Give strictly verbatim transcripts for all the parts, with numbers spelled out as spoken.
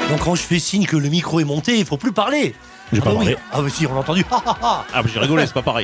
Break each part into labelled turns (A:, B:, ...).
A: Donc quand je fais signe que le micro est monté, il faut plus parler.
B: J'ai
A: ah
B: pas
A: bah
B: parlé.
A: Oui. Ah bah si, on a entendu. Ah, ah, ah.
B: Ah bah j'ai rigolé, c'est pas pareil.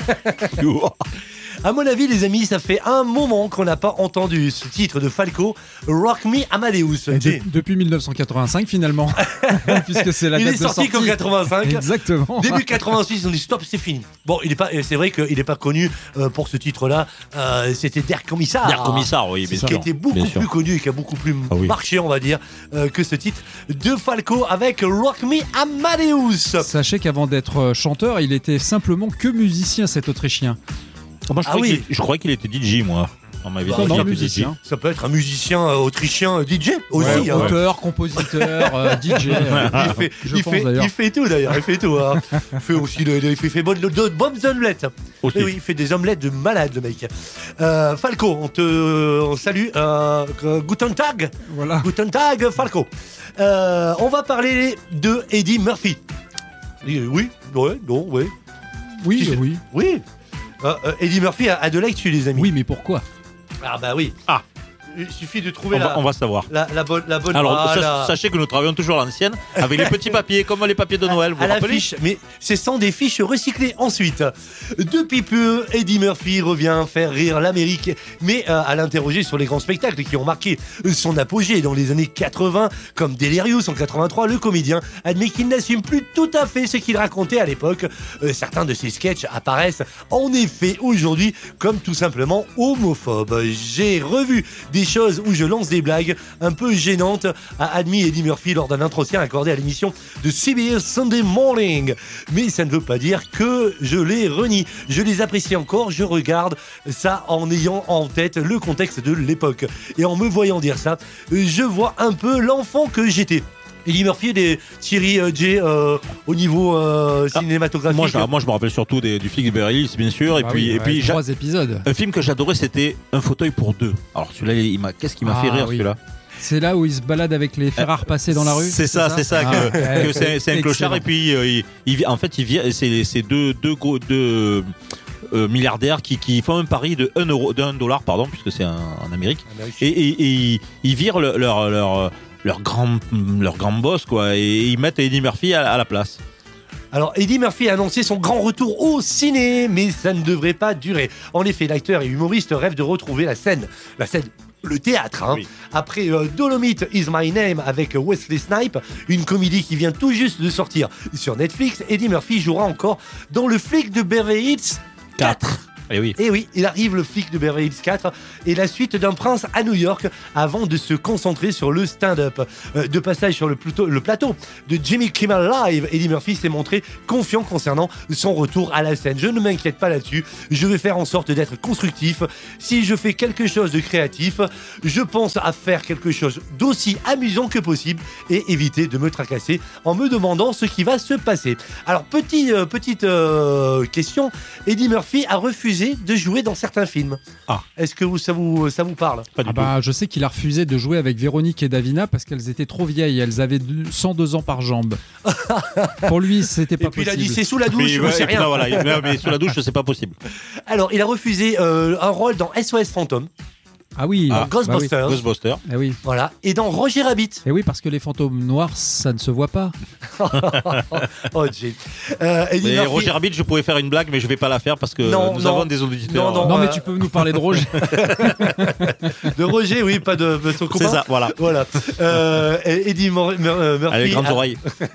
A: À mon avis, les amis, ça fait un moment qu'on n'a pas entendu ce titre de Falco, Rock Me Amadeus.
C: De, depuis mille neuf cent quatre-vingt-cinq finalement, puisque c'est la
A: il
C: date
A: est
C: de
A: sorti
C: sortie.
A: qu'en quatre-vingt-cinq.
C: Exactement.
A: Début quatre-vingt-six, ils ont dit stop, c'est fini. Bon, il est pas, c'est vrai qu'il n'est pas connu euh, pour ce titre-là. Euh, c'était Der Kommissar.
B: Der Kommissar, oui, bien
A: qui
B: sûr.
A: était beaucoup
B: Bien
A: plus
B: sûr.
A: connu et qui a beaucoup plus
B: Ah oui.
A: marché, on va dire, euh, que ce titre de Falco avec Rock Me Amadeus.
C: Sachez qu'avant d'être chanteur, il était simplement que musicien, cet Autrichien.
B: Moi, je
A: Ah
B: croyais
A: oui.
B: qu'il- je croyais qu'il était D J, moi. On m'avait
A: Bah,
B: dit
A: non,
B: qu'il était
C: musicien.
B: D J.
A: Ça peut être un musicien euh, autrichien euh, D J aussi.
C: Ouais,
A: hein.
C: auteur, compositeur, euh, D J. euh,
A: Il fait,
C: je
A: il,
C: pense,
A: fait,
C: d'ailleurs.
A: il fait tout d'ailleurs, il fait tout. Hein. Il fait aussi le, le- il fait, fait bonne, de bonnes omelettes.
B: Aussi.
A: Eh oui, il fait des omelettes de malade, le mec. Euh, Falco, on te on salue. Euh, Guten Tag.
C: Voilà.
A: Guten Tag, Falco. Euh, on va parler de Eddie Murphy. Euh, Oui, ouais, non, oui.
C: Oui,
A: Si,
C: oui.
A: Oui. Euh, euh, Eddie Murphy a, a de l'actu, les amis.
C: Oui, mais pourquoi?
A: Ah bah oui.
B: Ah.
A: Il suffit de trouver
B: On
A: la,
B: va, on va savoir.
A: la, la bonne, la bonne.
B: Alors,
A: ah,
B: sa-
A: la-
B: sachez que nous travaillons toujours à l'ancienne, avec les petits papiers, comme les papiers de Noël, vous
A: à
B: vous rappelez?
A: l'affiche, mais ce sont des fiches recyclées ensuite. Depuis peu, Eddie Murphy revient faire rire l'Amérique, mais euh, à l'interroger sur les grands spectacles qui ont marqué son apogée dans les années quatre-vingts, comme Delirious en quatre-vingt-trois, le comédien admet qu'il n'assume plus tout à fait ce qu'il racontait à l'époque. Euh, certains de ses sketchs apparaissent en effet aujourd'hui comme tout simplement homophobes. J'ai revu des choses où je lance des blagues un peu gênantes, a admis Eddie Murphy lors d'un entretien accordé à l'émission de C B S Sunday Morning. Mais ça ne veut pas dire que je les renie. Je les apprécie encore, je regarde ça en ayant en tête le contexte de l'époque. Et en me voyant dire ça, je vois un peu l'enfant que j'étais. Eddie Murphy, des Thierry euh, J euh, au niveau euh,
B: Ah,
A: cinématographique.
B: Moi je, moi, je me rappelle surtout des- du flic de Beverly Hills, bien sûr. Et
C: Ah
B: puis,
C: oui,
B: et
C: ouais,
B: puis j'a-
C: trois épisodes.
B: un film que j'adorais, c'était Un fauteuil pour deux. Alors celui-là, il m'a- qu'est-ce qui m'a
C: Ah,
B: fait rire,
C: oui.
B: celui-là?
C: C'est là où il se balade avec les fer à repasser dans la rue.
B: C'est ça, c'est ça.
C: Ah,
B: que,
C: ouais,
B: que c'est, c'est un
C: excellent.
B: clochard et puis euh, il, il vit- en fait, il vit, c'est, c'est deux, deux, gros- deux euh, milliardaires qui, qui font un pari de un euro, d'un dollar, pardon, puisque c'est un- en Amérique. Et, et, et ils, ils virent le- leur, leur, leur, grand, leur grand boss, quoi, et ils mettent Eddie Murphy à, à la place.
A: Alors, Eddie Murphy a annoncé son grand retour au ciné, mais ça ne devrait pas durer. En effet, l'acteur et humoriste rêve de retrouver la scène. La scène, le théâtre. Hein.
B: Oui.
A: Après euh, Dolomite is my name avec Wesley Snipes, une comédie qui vient tout juste de sortir sur Netflix, Eddie Murphy jouera encore dans Le flic de Beverly Hills quatre.
B: Et oui.
A: Et oui, il arrive le flic de Beverly Hills quatre et la suite d'un prince à New York avant de se concentrer sur le stand-up. Euh, de passage sur le, plateau, le plateau de Jimmy Kimmel Live, Eddie Murphy s'est montré confiant concernant son retour à la scène. Je ne m'inquiète pas là-dessus, je vais faire en sorte d'être constructif. Si je fais quelque chose de créatif, je pense à faire quelque chose d'aussi amusant que possible et éviter de me tracasser en me demandant ce qui va se passer. Alors, petit, euh, petite euh, question, Eddie Murphy a refusé de jouer dans certains films.
B: Ah.
A: Est-ce que vous, ça, vous, ça vous parle?
B: Pas du
C: Ah bah, je sais qu'il a refusé de jouer avec Véronique et Davina parce qu'elles étaient trop vieilles. Elles avaient cent deux ans par jambe. Pour lui, c'était pas
A: Et puis il a
C: possible.
A: dit c'est sous la
B: tout.
A: douche,
B: Mais,
A: je
B: ouais,
A: sais
B: et puis
A: rien.
B: là, voilà, mais, mais sous la douche, c'est pas possible.
A: Alors, il a refusé euh, un rôle dans S O S Fantôme,
C: Ah oui,
A: dans
C: bah
A: Ghostbusters,
B: Ghostbusters.
C: oui. Eh oui.
A: voilà, et dans Roger Rabbit.
C: Et oui, parce que les fantômes noirs, ça ne se voit pas.
A: Oh, Jay. Euh, Eddie
B: Mais
A: Murphy-
B: Roger Rabbit, je pouvais faire une blague, mais je vais pas la faire parce que
A: Non,
B: nous
A: non.
B: avons des auditeurs.
A: Non, non.
C: Non, mais
A: euh,
C: tu peux nous parler de Roger.
A: de Roger, oui, pas de, de son copain.
B: C'est ça, voilà.
A: Voilà. Euh, Eddie Mur- Mur- euh, Murphy.
B: Avec les grandes
A: a-
B: oreilles.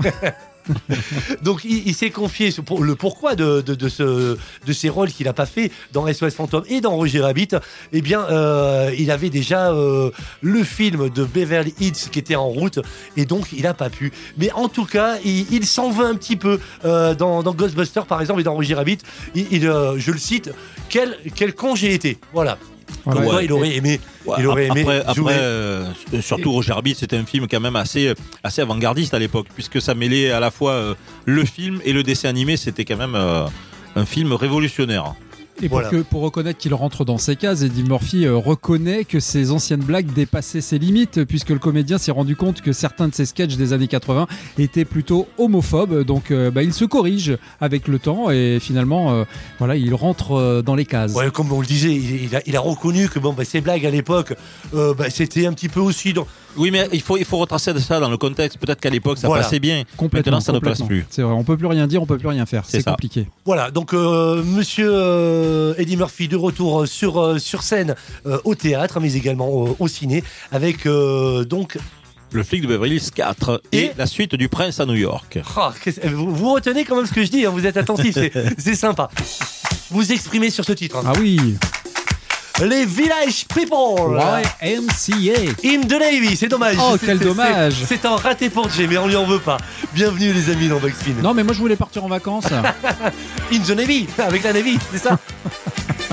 A: Donc il, il s'est confié sur pour- le pourquoi de, de, de, ce, de ces rôles qu'il n'a pas fait dans S O S Fantôme et dans Roger Rabbit. Eh bien, euh, il avait déjà euh, le film de Beverly Hills qui était en route et donc il n'a pas pu. Mais en tout cas, il, il s'en veut un petit peu euh, dans, dans Ghostbusters par exemple et dans Roger Rabbit. Il, il, euh, je le cite, quel, quel con j'ai été. Voilà.
C: Voilà.
A: Comme quoi,
B: Ouais.
A: il aurait aimé.
B: Ouais,
A: il aurait
B: après,
A: aimé
B: après,
A: jouer.
B: euh, surtout Roger Rabbit, c'était un film quand même assez, assez avant-gardiste à l'époque, puisque ça mêlait à la fois euh, le film et le dessin animé. C'était quand même euh, un film révolutionnaire.
C: Et pour,
A: Voilà.
C: que, pour reconnaître qu'il rentre dans ses cases, Eddie Murphy euh, reconnaît que ses anciennes blagues dépassaient ses limites, puisque le comédien s'est rendu compte que certains de ses sketchs des années quatre-vingts étaient plutôt homophobes. Donc euh, bah, il se corrige avec le temps et finalement euh, voilà, il rentre euh, dans les cases.
A: Ouais, comme on le disait, il, il a, il a reconnu que bon, bah, ces blagues à l'époque, euh, bah, c'était un petit peu aussi dans,
B: Oui, mais il faut, il faut retracer ça dans le contexte. Peut-être qu'à l'époque, ça
A: voilà.
B: passait bien.
C: Complètement,
B: Maintenant, ça ne passe
C: complètement.
B: plus.
C: C'est vrai, on peut plus rien dire, on peut plus rien faire.
B: C'est
C: C'est
B: ça.
C: compliqué.
A: Voilà, donc euh, monsieur euh, Eddie Murphy de retour sur, euh, sur scène euh, au théâtre, mais également euh, au ciné, avec euh, donc...
B: Le flic de Beverly Hills quatre et,
A: Et
B: la suite du Prince à New York.
A: Oh, vous, vous retenez quand même ce que je dis, hein, vous êtes attentifs, c'est, c'est sympa. Vous exprimez sur ce titre. Hein.
C: Ah oui.
A: Les Village People
C: Y M C A.
A: in the Navy, c'est dommage.
C: Oh,
A: C'est-
C: quel
A: c'est-
C: dommage.
A: C'est, c'est un raté pour Jay, mais on lui en veut pas. Bienvenue les amis dans Backspin.
C: Non, mais moi je voulais partir en vacances.
A: In the Navy, avec la Navy, c'est ça.